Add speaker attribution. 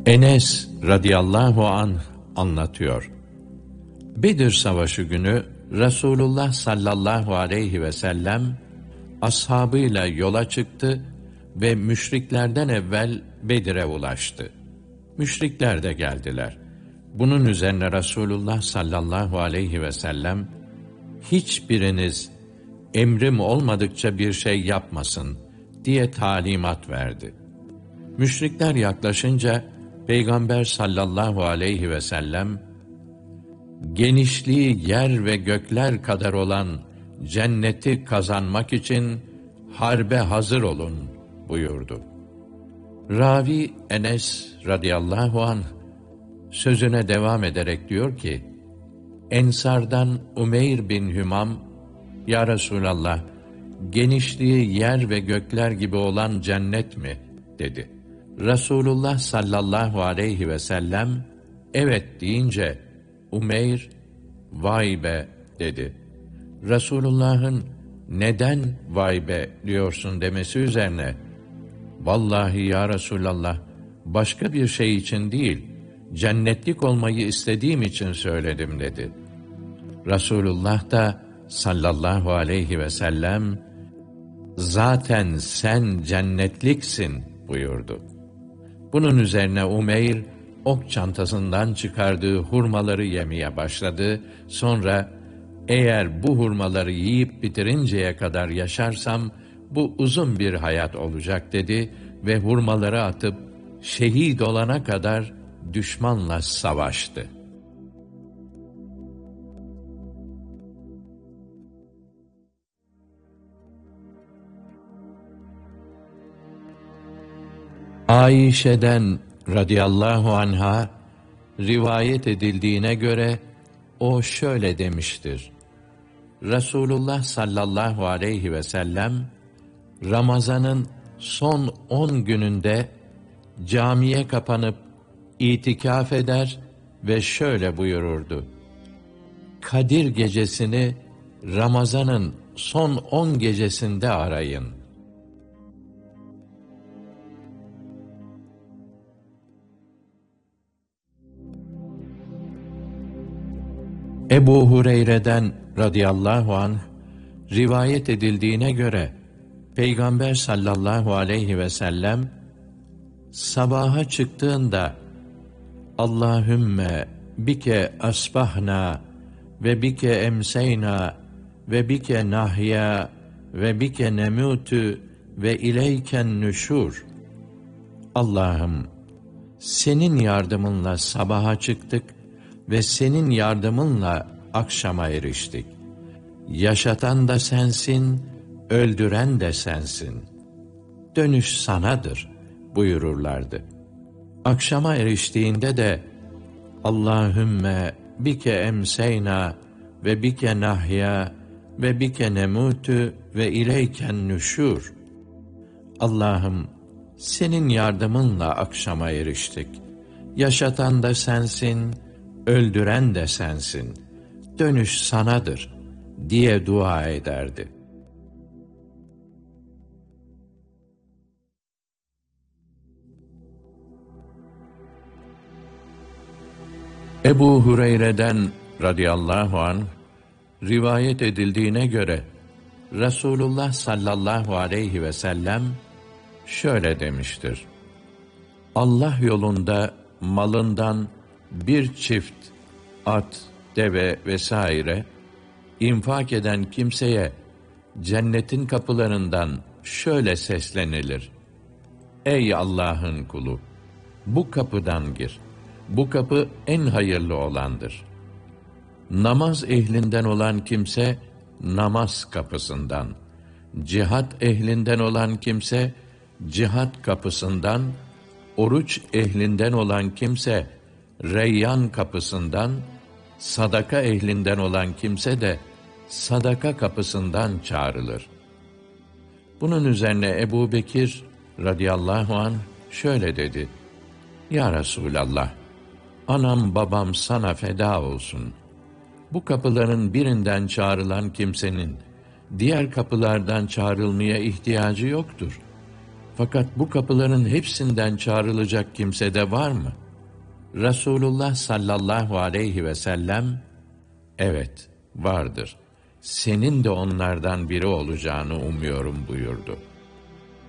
Speaker 1: Enes radıyallahu anh anlatıyor. Bedir Savaşı günü Resulullah sallallahu aleyhi ve sellem ashabıyla yola çıktı ve müşriklerden evvel Bedir'e ulaştı. Müşrikler de geldiler. Bunun üzerine Resulullah sallallahu aleyhi ve sellem, hiçbiriniz emrim olmadıkça bir şey yapmasın diye talimat verdi. Müşrikler yaklaşınca Peygamber sallallahu aleyhi ve sellem, genişliği yer ve gökler kadar olan cenneti kazanmak için harbe hazır olun buyurdu. Ravi Enes radıyallahu anh sözüne devam ederek diyor ki, Ensardan Umeyr bin Hümam, "Ya Resulallah, genişliği yer ve gökler gibi olan cennet mi?" dedi. Resulullah sallallahu aleyhi ve sellem, "Evet" deyince, Umeyr, "Vay be" dedi. Resulullah'ın "Neden vay be diyorsun" demesi üzerine, "Vallahi ya Resulallah, başka bir şey için değil, cennetlik olmayı istediğim için söyledim" dedi. Resulullah da sallallahu aleyhi ve sellem, "Zaten sen cennetliksin" buyurdu. Bunun üzerine Umeyr, ok çantasından çıkardığı hurmaları yemeye başladı. Sonra, "Eğer bu hurmaları yiyip bitirinceye kadar yaşarsam, bu uzun bir hayat olacak" dedi ve hurmaları atıp şehit olana kadar düşmanla savaştı. Ayşe'den radıyallahu anha rivayet edildiğine göre o şöyle demiştir: Resulullah sallallahu aleyhi ve sellem Ramazan'ın son 10 gününde camiye kapanıp itikaf eder ve şöyle buyururdu: Kadir gecesini Ramazan'ın son 10 gecesinde arayın. Ebu Hureyre'den radıyallahu anh rivayet edildiğine göre Peygamber sallallahu aleyhi ve sellem sabaha çıktığında Allahümme bike asbahna ve bike emseyna ve bike nahya ve bike nemutu ve ileyken nüşur. Allah'ım, senin yardımınla sabaha çıktık ve senin yardımınla akşama eriştik. Yaşatan da sensin, öldüren de sensin. Dönüş sanadır buyururlardı. Akşama eriştiğinde de Allahümme bike emseyna ve bike nahya ve bike nemutu ve ileyken nüşur. Allah'ım, senin yardımınla akşama eriştik. Yaşatan da sensin, öldüren de sensin. Dönüş sanadır diye dua ederdi. Ebu Hureyre'den radıyallahu anh rivayet edildiğine göre Resulullah sallallahu aleyhi ve sellem şöyle demiştir: Allah yolunda malından bir çift at, deve vesaire infak eden kimseye cennetin kapılarından şöyle seslenilir: Ey Allah'ın kulu! Bu kapıdan gir. Bu kapı en hayırlı olandır. Namaz ehlinden olan kimse namaz kapısından, cihat ehlinden olan kimse cihat kapısından, oruç ehlinden olan kimse Reyyan kapısından, sadaka ehlinden olan kimse de sadaka kapısından çağrılır. Bunun üzerine Ebu Bekir radıyallahu anh şöyle dedi: Ya Resulallah, anam babam sana feda olsun. Bu kapıların birinden çağrılan kimsenin diğer kapılardan çağrılmaya ihtiyacı yoktur. Fakat bu kapıların hepsinden çağrılacak kimse de var mı? Resulullah sallallahu aleyhi ve sellem, evet, vardır. Senin de onlardan biri olacağını umuyorum buyurdu.